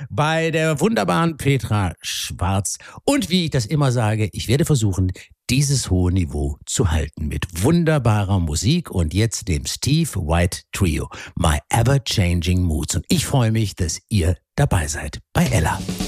bei der wunderbaren Petra Schwarz. Und wie ich das immer sage, ich werde versuchen, dieses hohe Niveau zu halten mit wunderbarer Musik und jetzt dem Steve White Trio, My Ever Changing Moods. Und ich freue mich, dass ihr dabei seid bei Ella.